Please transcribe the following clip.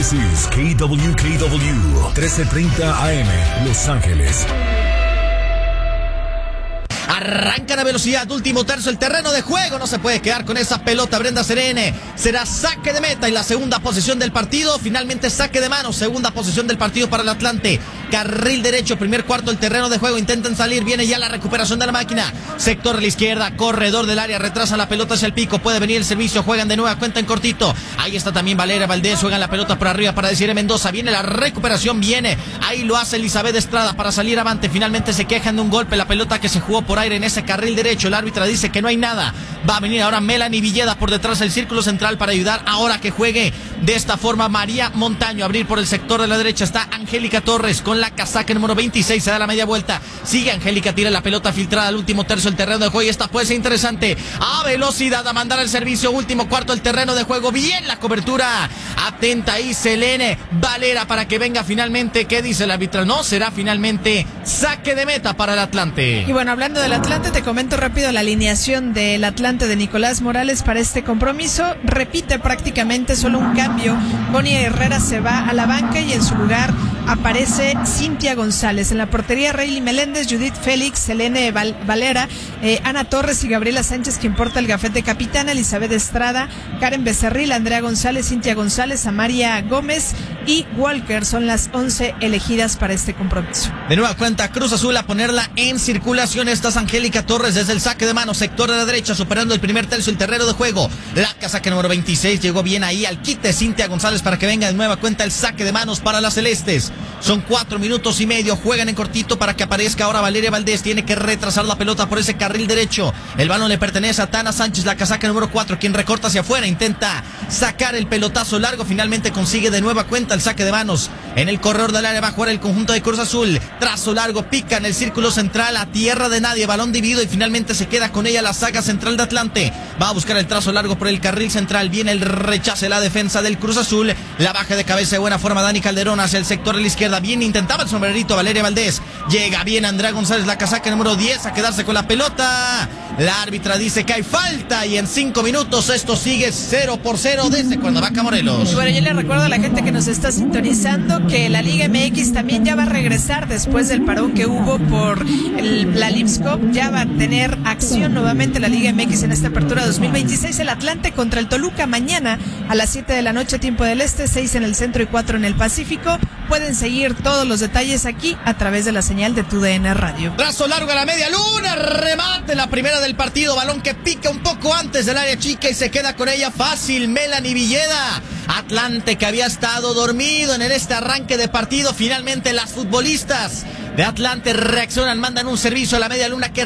This is KWKW 1330 AM, Los Ángeles. Arranca la velocidad, último tercio, el terreno de juego. No se puede quedar con esa pelota Brenda Serene. Será saque de meta y la segunda posesión del partido. Finalmente saque de mano, segunda posesión del partido para el Atlante. Carril derecho, primer cuarto, el terreno de juego. Intentan salir, viene ya la recuperación de la máquina. Sector de la izquierda, corredor del área, retrasa la pelota hacia el pico. Puede venir el servicio, juegan de nueva cuenta en cortito. Ahí está también Valeria Valdés, juegan la pelota por arriba para Desiree Mendoza. Viene la recuperación, viene. Ahí lo hace Elizabeth Estrada para salir avante. Finalmente se quejan de un golpe, la pelota que se jugó por aire en ese carril derecho. El árbitra dice que no hay nada. Va a venir ahora Melanie Villeda por detrás del círculo central para ayudar ahora que juegue de esta forma María Montaño. Abrir por el sector de la derecha está Angélica Torres con la casaca número 26. Se da la media vuelta. Sigue Angélica, tira la pelota filtrada al último tercio del terreno de juego. Y esta puede ser interesante. A velocidad, a mandar el servicio. Último cuarto del terreno de juego. Bien la cobertura. Atenta ahí Selene Valera para que venga finalmente. ¿Qué dice el árbitro? No, será finalmente saque de meta para el Atlante. Y bueno, hablando del Atlante, te comento rápido la alineación del Atlante de Nicolás Morales para este compromiso. Repite prácticamente solo un cambio. Connie Herrera se va a la banca y en su lugar aparece Cintia González. En la portería, Rayleigh Meléndez, Judith Félix, Selene Valera, Ana Torres y Gabriela Sánchez, quien porta el gafete capitana, Elizabeth Estrada, Karen Becerril, Andrea González, Cintia González, Amaria Gómez y Walker son las 11 elegidas para este compromiso. De nueva cuenta, Cruz Azul a ponerla en circulación. Esta es Angélica Torres desde el saque de mano, sector de la derecha, superando el primer tercio, el terreno de juego. La casaca número 26 llegó bien ahí al quite Cintia González para que venga de nueva cuenta el saque de manos para las celestes. Son 4 minutos y medio, juegan en cortito para que aparezca ahora Valeria Valdés. Tiene que retrasar la pelota por ese carril derecho. El balón le pertenece a Tana Sánchez, la casaca número 4, quien recorta hacia afuera, intenta sacar el pelotazo largo, finalmente consigue de nueva cuenta el saque de manos. En el corredor del área va a jugar el conjunto de Cruz Azul. Trazo largo, pica en el círculo central, a tierra de nadie, balón dividido y finalmente se queda con ella la saga central de Atlante. Va a buscar el trazo largo por el carril central, viene el rechace, la defensa del Cruz Azul. La baja de cabeza de buena forma Dani Calderón hacia el sector de la izquierda. Bien intentaba el sombrerito Valeria Valdés. Llega bien Andrea González, la casaca número 10, a quedarse con la pelota. La árbitra dice que hay falta y en 5 minutos esto sigue 0-0 desde Cuernavaca, Morelos. Bueno, yo le recuerdo a la gente que nos está sintonizando que la Liga MX también ya va a regresar después del parón que hubo por la Leagues Cup. Ya va a tener acción nuevamente la Liga MX en esta apertura 2026. El Atlante contra el Toluca mañana a las 7 de la noche, tiempo del este, 6 en el centro y 4 en el Pacífico. Pueden seguir todos los detalles aquí a través de la señal de TUDN Radio. Trazo largo a la media luna, remate la primera del partido, balón que pica un poco antes del área chica y se queda con ella fácil Melanie Villeda. Atlante que había estado dormido en este arranque de partido, finalmente las futbolistas de Atlante reaccionan, mandan un servicio a la media luna que